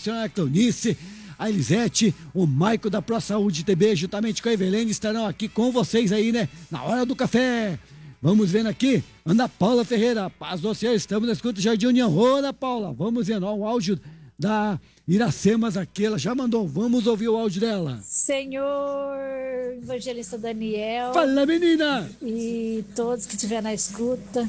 senhora Cleonice, a Elisete, o Maico da Pro Saúde TB, juntamente com a Evelene, estarão aqui com vocês aí, né? Na hora do café. Vamos vendo aqui, Ana Paula Ferreira, paz do Senhor, estamos na escuta do Jardim União. Ô, Ana Paula, vamos vendo, ó, o áudio da Iracemas aqui, ela já mandou, vamos ouvir o áudio dela. Senhor Evangelista Daniel. Fala, menina! E todos que estiver na escuta.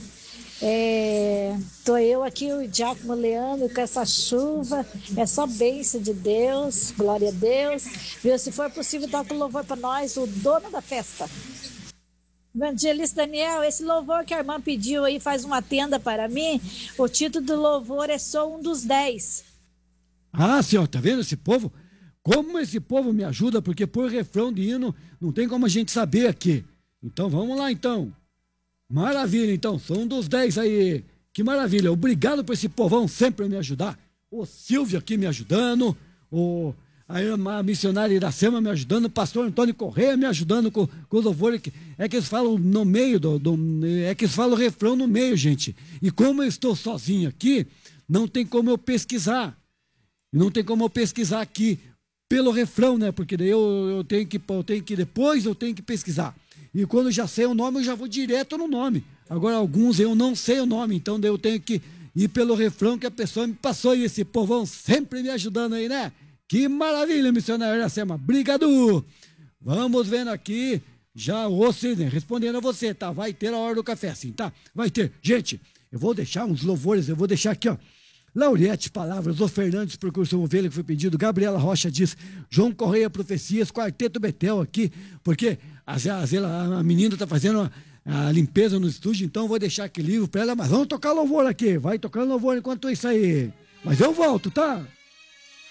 Tô eu aqui, o Giacomo Leandro, com essa chuva, é só bênção de Deus, glória a Deus. Viu? Se for possível, toca o louvor para nós, o dono da festa. Evangelista Daniel, esse louvor que a irmã pediu aí, faz uma tenda para mim, o título do louvor é Sou um dos 10. Ah, senhor, tá vendo esse povo? Como esse povo me ajuda, porque por refrão de hino não tem como a gente saber aqui. Então vamos lá então. Maravilha, então, sou um dos 10 aí. Que maravilha, obrigado por esse povão sempre me ajudar. O Silvio aqui me ajudando, a missionária Iracema me ajudando, o pastor Antônio Correia me ajudando com os louvores. É que eles falam no meio, é que eles falam o refrão no meio, gente. E como eu estou sozinho aqui, não tem como eu pesquisar. Não tem como eu pesquisar aqui pelo refrão, né? Porque daí eu tenho que depois eu tenho que pesquisar. E quando eu já sei o nome, eu já vou direto no nome. Agora, alguns eu não sei o nome, então daí eu tenho que ir pelo refrão que a pessoa me passou. E esse povão sempre me ajudando aí, né? Que maravilha, missionário Iracema. Obrigado! Vamos vendo aqui, já o Sidney, respondendo a você, tá? Vai ter a hora do café, sim, tá? Vai ter. Gente, eu vou deixar uns louvores, eu vou deixar aqui, ó. Lauriette Palavras, o Fernandes Percussão Ovelha, que foi pedido, Gabriela Rocha diz, João Correia Profecias, Quarteto Betel aqui, porque a menina tá fazendo a limpeza no estúdio, então eu vou deixar aquele livro pra ela, mas vamos tocar louvor aqui, vai tocando louvor enquanto isso aí, mas eu volto, tá?